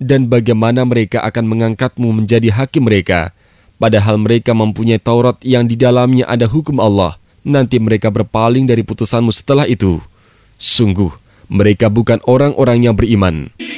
dan bagaimana mereka akan mengangkatmu menjadi hakim mereka. Padahal mereka mempunyai Taurat yang di dalamnya ada hukum Allah. Nanti mereka berpaling dari putusanmu setelah itu. Sungguh, mereka bukan orang-orang yang beriman.